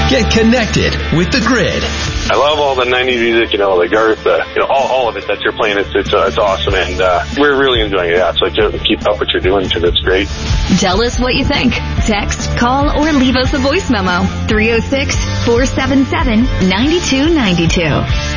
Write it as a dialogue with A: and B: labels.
A: Get connected with The Grid.
B: I love all the 90s music, the Garth, all of it that you're playing. It's awesome, and we're really enjoying it. Yeah, so keep up what you're doing because it's great.
C: Tell us what you think. Text, call, or leave us a voice memo. 306-477-9292.